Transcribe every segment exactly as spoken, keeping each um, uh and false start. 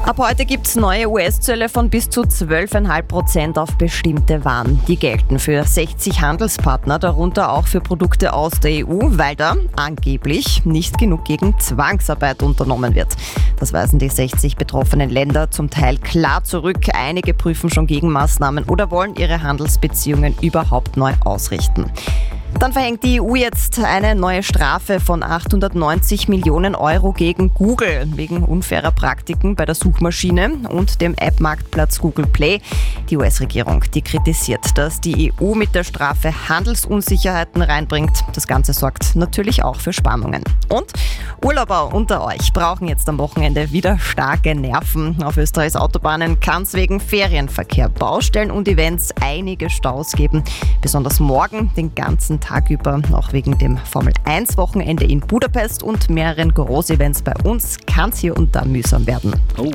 Ab heute gibt es neue U S-Zölle von bis zu zwölf Komma fünf Prozent auf bestimmte Waren. Die gelten für sechzig Handelspartner, darunter auch für Produkte aus der E U, weil da angeblich nicht genug gegen Zwangsarbeit unternommen wird. Das weisen die sechzig betroffenen Länder zum Teil klar zurück. Einige prüfen schon Gegenmaßnahmen oder wollen ihre Handelsbeziehungen überhaupt neu ausrichten. Dann verhängt die E U jetzt eine neue Strafe von achthundertneunzig Millionen Euro gegen Google wegen unfairer Praktiken bei der Suchmaschine und dem App-Marktplatz Google Play. Die U S-Regierung, die kritisiert, dass die E U mit der Strafe Handelsunsicherheiten reinbringt. Das Ganze sorgt natürlich auch für Spannungen. Und Urlauber unter euch brauchen jetzt am Wochenende wieder starke Nerven. Auf Österreichs Autobahnen kann es wegen Ferienverkehr, Baustellen und Events einige Staus geben. Besonders morgen den ganzen Tag über, auch wegen dem Formel eins Wochenende in Budapest und mehreren Großevents bei uns, kann es hier und da mühsam werden. Oh.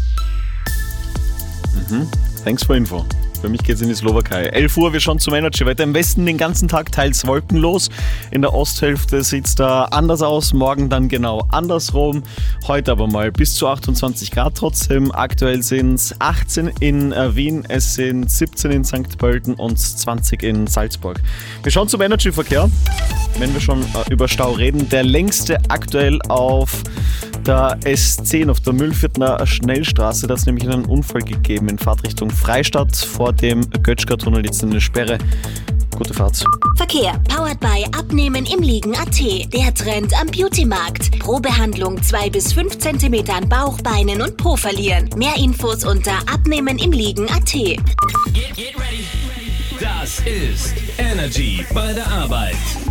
Mhm. Thanks for info. Für mich geht's in die Slowakei. elf Uhr, wir schauen zum Energy. Weiter im Westen den ganzen Tag teils wolkenlos. In der Osthälfte sieht's da anders aus. Morgen dann genau andersrum. Heute aber mal bis zu achtundzwanzig Grad trotzdem. Aktuell sind's achtzehn in Wien, es sind siebzehn in Sankt Pölten und zwanzig in Salzburg. Wir schauen zum Energy-Verkehr. Wenn wir schon über Stau reden, der längste aktuell auf der S zehn auf der Mühlviertner Schnellstraße. Da hat es nämlich einen Unfall gegeben in Fahrtrichtung Freistadt vor dem Götschger-Tunnel. Jetzt eine Sperre. Gute Fahrt. Verkehr, powered by Abnehmen im Liegen Punkt at. Der Trend am Beauty-Markt. Probehandlung zwei bis fünf Zentimeter an Bauch, Beinen und Po verlieren. Mehr Infos unter Abnehmen im Liegen Punkt at. Get, get ready. Das ist Energy bei der Arbeit.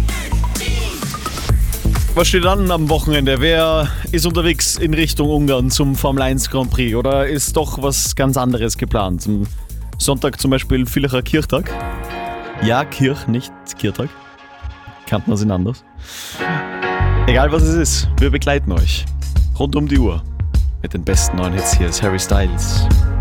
Was steht an am Wochenende? Wer ist unterwegs in Richtung Ungarn zum Formel eins Grand Prix? Oder ist doch was ganz anderes geplant? Am Sonntag zum Beispiel Villacher Kirchtag. Ja, Kirch, nicht Kirchtag. Kannten wir es anders. Egal was es ist, wir begleiten euch rund um die Uhr mit den besten neuen Hits. Hier ist Harry Styles.